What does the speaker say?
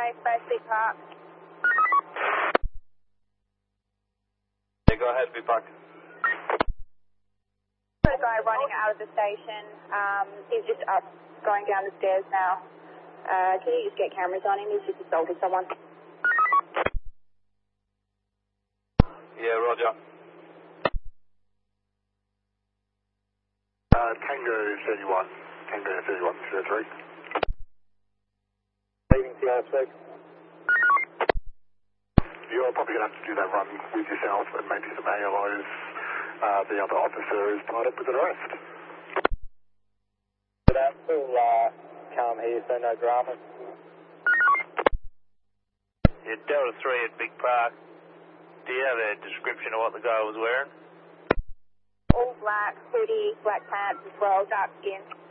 Big Park. Yeah, go ahead, Big Park. Got a guy running out of the station. He's just up, going down the stairs now. Can you just get cameras on him? He's just assaulted someone. Yeah, roger. Tango 31, Tango 3103. Leaving CR6. You're probably going to have to do that run with yourself and maybe some ALOs. The other officer is tied up with an arrest. That's still calm here, so no drama. Yeah, Delta 3 at Big Park. Do you have a description of what the guy was wearing? All black, hoodie, black pants as well, dark skin.